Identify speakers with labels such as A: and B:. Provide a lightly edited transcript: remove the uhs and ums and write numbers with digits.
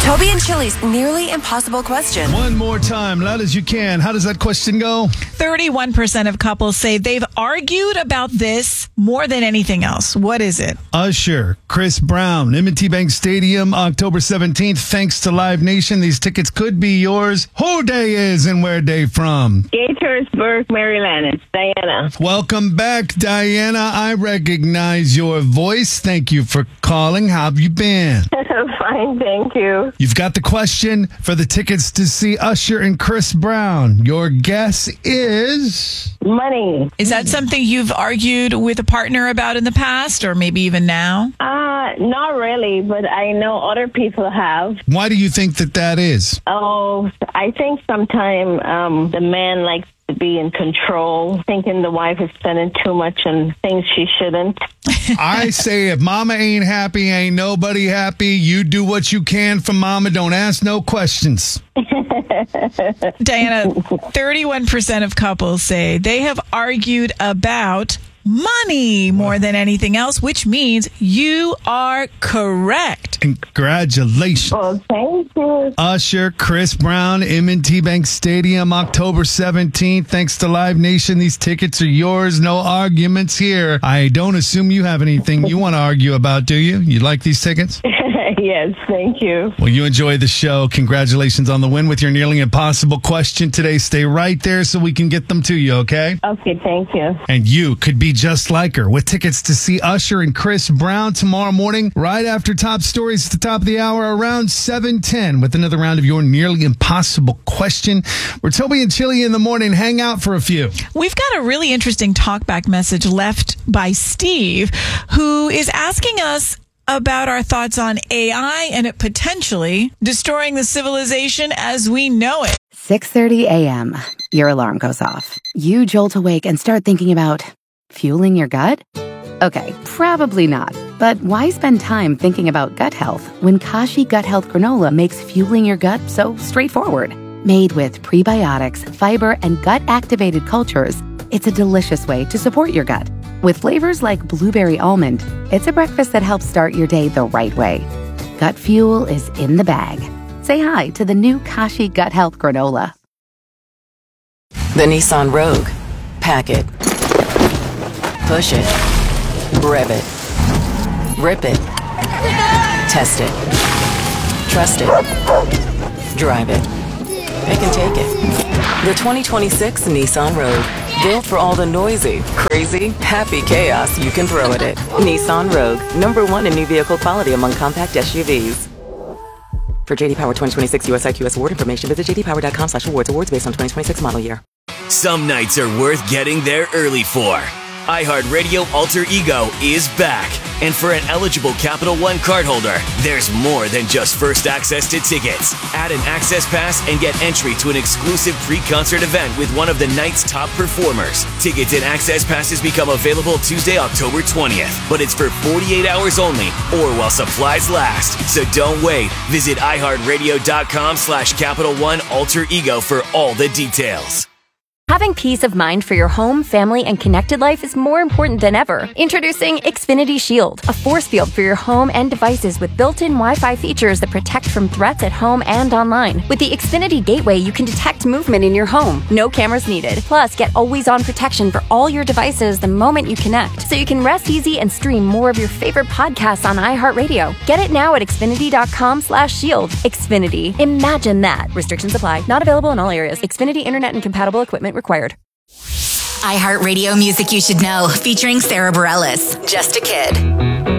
A: Toby and Chili's nearly impossible question.
B: One more time, loud as you can. How does that question go?
C: 31% of couples say they've argued about this more than anything else. What is it?
B: Usher, Chris Brown, M&T Bank Stadium, October 17th. Thanks to Live Nation, these tickets could be yours. Who they is and where they from?
D: Gaithersburg, Maryland. It's Diana.
B: Welcome back, Diana. I recognize your voice. Thank you for calling. How have you been?
D: Fine, thank you.
B: You've got the question for the tickets to see Usher and Chris Brown. Your guess is?
D: Money.
C: Is that something you've argued with a partner about in the past or maybe even now?
D: Not really, but I know other people have.
B: Why do you think that is?
D: Oh, I think sometimes the man likes to be in control, thinking the wife is spending too much on things she shouldn't.
B: I say if mama ain't happy, ain't nobody happy. You do what you can for mama. Don't ask no questions.
C: Diana, 31% of couples say they have argued about money more than anything else, which means you are correct.
B: Congratulations.
D: Oh, thank you.
B: Usher, Chris Brown, M&T Bank Stadium, October 17th. Thanks to Live Nation, these tickets are yours. No arguments here. I don't assume you have anything you want to argue about, do you? You like these tickets?
D: Yes, thank you.
B: Well, you enjoy the show. Congratulations on the win with your nearly impossible question today. Stay right there so we can get them to you, okay?
D: Okay, thank you.
B: And you could be just like her with tickets to see Usher and Chris Brown tomorrow morning, right after Top Stories at the top of the hour, around 7:10, with another round of your nearly impossible question. We're Toby and Chili in the morning. Hang out for a few.
C: We've got a really interesting talkback message left by Steve, who is asking us about our thoughts on AI and it potentially destroying the civilization as we know it.
E: 6:30 a.m. Your alarm goes off. You jolt awake and start thinking about fueling your gut? Okay, probably not. But why spend time thinking about gut health when Kashi Gut Health Granola makes fueling your gut so straightforward? Made with prebiotics, fiber, and gut-activated cultures, it's a delicious way to support your gut. With flavors like blueberry almond, it's a breakfast that helps start your day the right way. Gut fuel is in the bag. Say hi to the new Kashi Gut Health Granola.
F: The Nissan Rogue. Pack it. Push it. Rev it. Rip it. Test it. Trust it. Drive it. It can take it. The 2026 Nissan Rogue. Built for all the noisy, crazy, happy chaos you can throw at it. Nissan Rogue. #1 in new vehicle quality among compact SUVs. For JD Power 2026 US IQS award information, visit jdpower.com/awards. Awards based on 2026 model year.
G: Some nights are worth getting there early for. iHeartRadio Alter Ego is back. And for an eligible Capital One cardholder, there's more than just first access to tickets. Add an access pass and get entry to an exclusive pre-concert event with one of the night's top performers. Tickets and access passes become available Tuesday, October 20th. But it's for 48 hours only or while supplies last. So don't wait. Visit iHeartRadio.com/Capital One Alter Ego for all the details.
H: Having peace of mind for your home, family, and connected life is more important than ever. Introducing Xfinity Shield, a force field for your home and devices with built-in Wi-Fi features that protect from threats at home and online. With the Xfinity Gateway, you can detect movement in your home. No cameras needed. Plus, get always-on protection for all your devices the moment you connect, so you can rest easy and stream more of your favorite podcasts on iHeartRadio. Get it now at Xfinity.com/shield. Xfinity. Imagine that. Restrictions apply. Not available in all areas. Xfinity Internet and compatible equipment required.
I: iHeartRadio music you should know, featuring Sarah Bareilles. Just a Kid.